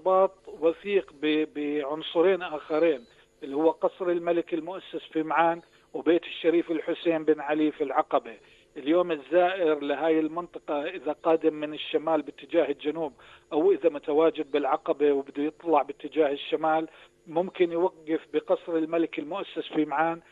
ارتباط وثيق بعنصرين آخرين، اللي هو قصر الملك المؤسس في معان وبيت الشريف الحسين بن علي في العقبة. اليوم الزائر لهذه المنطقة إذا قادم من الشمال باتجاه الجنوب، أو إذا متواجد بالعقبة وبده يطلع باتجاه الشمال، ممكن يوقف بقصر الملك المؤسس في معان